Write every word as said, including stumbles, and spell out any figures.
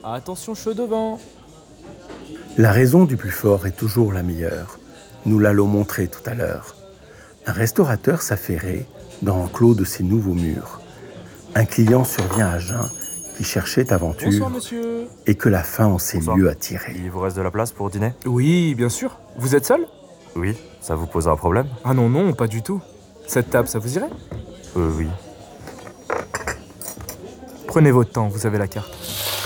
Attention, chaud devant. La raison du plus fort est toujours la meilleure. Nous l'allons montrer tout à l'heure. Un restaurateur s'affairait dans l'enclos de ses nouveaux murs. Un client survient à jeun qui cherchait aventure Bonsoir, monsieur. et que la faim en s'est Bonsoir. mieux attiré. Il vous reste de la place pour dîner? Oui, bien sûr. Vous êtes seul? Oui, ça vous pose un problème? Ah non, non, pas du tout. Cette table, ça vous irait? Euh, oui. Prenez votre temps, vous avez la carte.